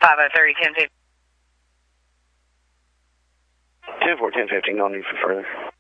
5030, 1015. 10-4, 10-15, no need for further.